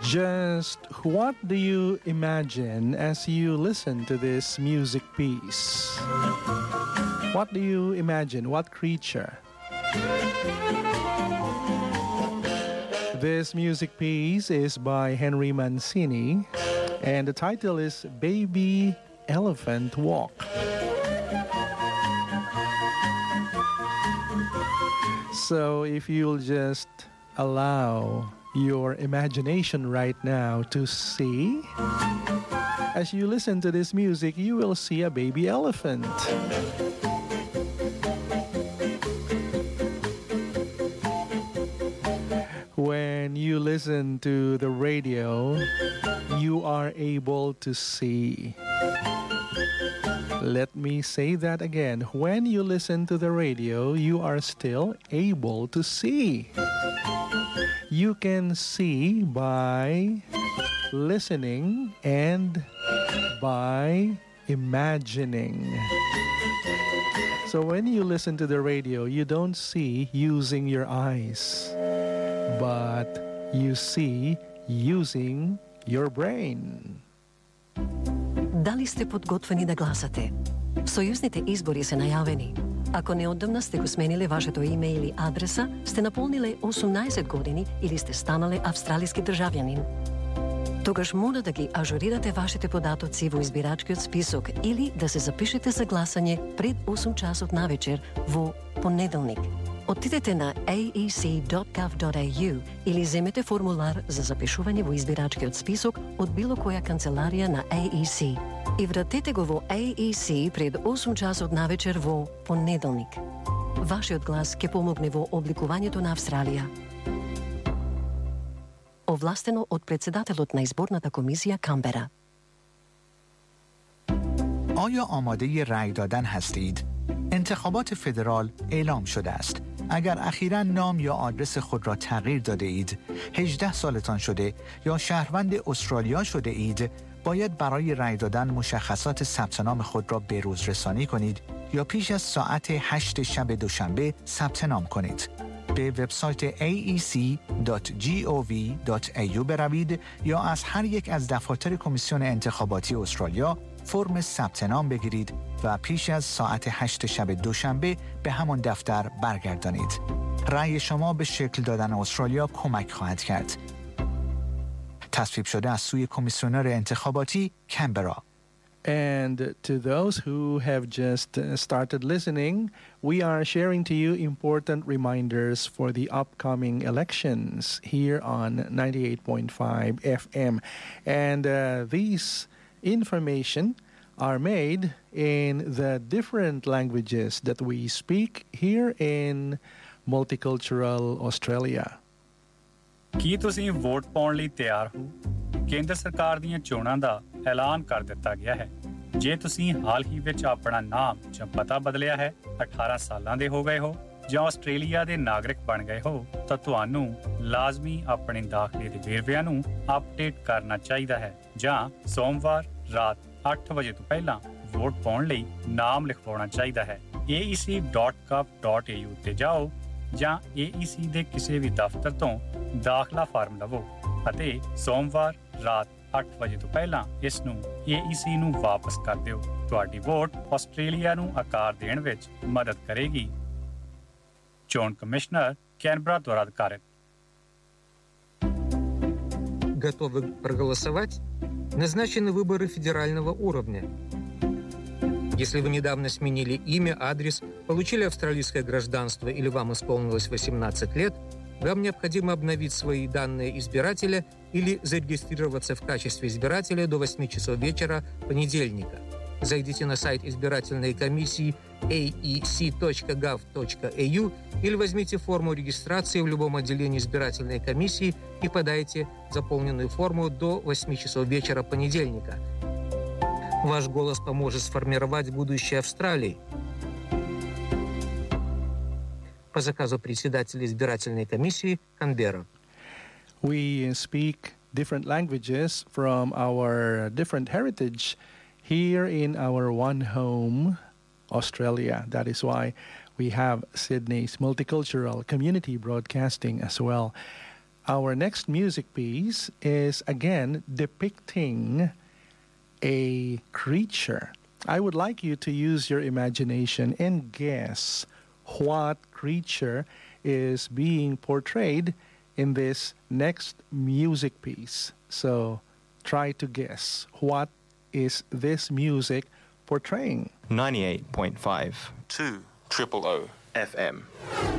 Just what do you imagine as you listen to this music piece? What do you imagine? What creature? This music piece is by Henry Mancini, and the title is Baby Elephant Walk. So if you'll just allow your imagination right now to see, as you listen to this music, you will see a baby elephant. When you listen to the radio, you are able to see. Let me say that again. When you listen to the radio, you are still able to see. You can see by listening and by imagining. So when you listen to the radio, you don't see using your eyes, but you see using your brain. Da li ste подготвени да гласате? Сојузните избори се најавени. Ако неодамна сте го смениле вашето име или адреса, сте наполниле 18 години или сте станале австралиски државјанин. Тогаш мора да ги ажурирате вашите податоци во избирачкиот список или да се запишете за гласање пред 8 часот навечер во понеделник. Отидете на aec.gov.au или земете формулар за запишување во избирачкиот список од било која канцеларија на AEC и вратете го во AEC пред 8 часот навечер во понеделник. Вашиот глас ќе помогне во обликувањето на Австралија. Овластено од председателот на изборната комисија Камбера. آیا آماده رأی دادن هستید؟ انتخابات فدرال اعلام شده است. اگر اخیراً نام یا آدرس خود را تغییر داده اید، 18 سالتان شده یا شهروند استرالیا شده اید، باید برای رأی دادن مشخصات ثبت نام خود را بروز رسانی کنید یا پیش از ساعت 8 شب دوشنبه ثبت نام کنید. به وبسایت aec.gov.au بروید یا از هر یک از دفاتر کمیسیون انتخاباتی استرالیا فرم ثبت نام بگیرید و پیش از ساعت 8 شب دوشنبه به همان دفتر برگردانید. رأی شما به شکل دادن استرالیا کمک خواهد کرد. تصویب شده از سوی کمیسیونر انتخاباتی کمبرا. And to those who have just started listening, we are sharing to you important reminders for the upcoming elections here on 98.5 FM. And these information are made in the different languages that we speak here in multicultural Australia. ਕੀ ਤੁਸੀਂ vote ਪਾਉਣ ਲਈ ਤਿਆਰ ਹੋ? ਕੇਂਦਰ ਸਰਕਾਰ ਦੀਆਂ ਚੋਣਾਂ ਦਾ ਐਲਾਨ ਕਰ ਦਿੱਤਾ ਗਿਆ ਹੈ। ਜੇ ਤੁਸੀਂ ਹਾਲ ਹੀ ਵਿੱਚ ਆਪਣਾ ਨਾਮ ਜਾਂ ਪਤਾ ਬਦਲਿਆ ਹੈ, 18 ਸਾਲਾਂ ਦੇ ਹੋ ਗਏ ਹੋ ਜਾਂ ਆਸਟ੍ਰੇਲੀਆ ਦੇ ਨਾਗਰਿਕ ਬਣ ਗਏ ਹੋ, ਤਾਂ ਤੁਹਾਨੂੰ ਲਾਜ਼ਮੀ ਆਪਣੇ ਦਾਖਲੇ ਦੇ ਵੇਰਵਿਆਂ ਨੂੰ ਅਪਡੇਟ ਕਰਨਾ ਚਾਹੀਦਾ ਹੈ ਜਾਂ ਸੋਮਵਾਰ ਰਾਤ 8 ਵਜੇ ਤੋਂ ਪਹਿਲਾਂ ਵੋਟ ਪਾਉਣ ਲਈ ਨਾਮ ਲਿਖਵਾਉਣਾ ਚਾਹੀਦਾ ਹੈ। aec.gov.au ਤੇ ਜਾਓ ਜਾਂ AEC ਦੇ ਕਿਸੇ ਵੀ ਦਫ਼ਤਰ ਤੋਂ ਦਾਖਲਾ ਫਾਰਮ ਲਵੋ ਅਤੇ ਸੋਮਵਾਰ ਰਾਤ 8 ਵਜੇ ਤੋਂ ਪਹਿਲਾਂ ਇਸ ਨੂੰ AEC ਨੂੰ ਵਾਪਸ ਕਰ ਦਿਓ। ਤੁਹਾਡੀ ਵੋਟ ਆਸਟ੍ਰੇਲੀਆ ਨੂੰ ਆਕਾਰ ਦੇਣ ਵਿੱਚ ਮਦਦ ਕਰੇਗੀ। ਚੋਣ ਕਮਿਸ਼ਨਰ ਕੈਨਬਰਾ ਦੁਆਰਾ ਅਧਿਕਾਰਿਤ। Готовы проголосовать? Назначены выборы федерального уровня. Если вы недавно сменили имя, адрес, получили австралийское гражданство или вам исполнилось 18 лет, вам необходимо обновить свои данные избирателя или зарегистрироваться в качестве избирателя до 8 часов вечера понедельника. Зайдите на сайт избирательной комиссии aec.gov.au или возьмите форму регистрации в любом отделении избирательной комиссии и подайте заполненную форму до 8 часов вечера понедельника. Ваш голос поможет сформировать будущее Австралии. По заказу председателя избирательной комиссии Канберра. We speak different languages from our different heritage here in our one home, Australia. That is why we have Sydney's multicultural community broadcasting as well. Our next music piece is again depicting a creature. I would like you to use your imagination and guess what creature is being portrayed in this next music piece. So try to guess, what is this music portraying? 98.5 2 Triple O FM.